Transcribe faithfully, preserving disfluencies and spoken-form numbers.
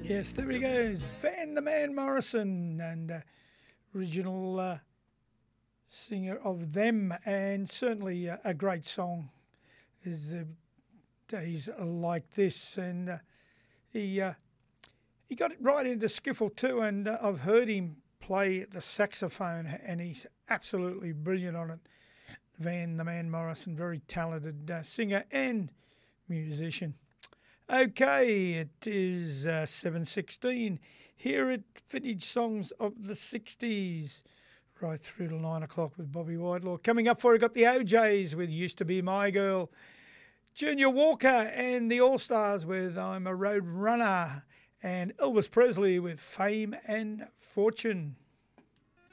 Yes, there he goes. Van the Man Morrison, and uh, original uh, singer of them, and certainly uh, a great song is the days like this. And uh, he uh, he got it right into skiffle too, and uh, I've heard him play the saxophone, and he's absolutely brilliant on it. Van the Man Morrison, very talented uh, singer and musician. Okay, it is uh, seven sixteen here at Vintage Songs of the sixties, right through to nine o'clock with Bobby Whitelaw. Coming up for you, got the O Js with Used to Be My Girl, Junior Walker and the All-Stars with I'm a Road Runner, and Elvis Presley with Fame and Fortune.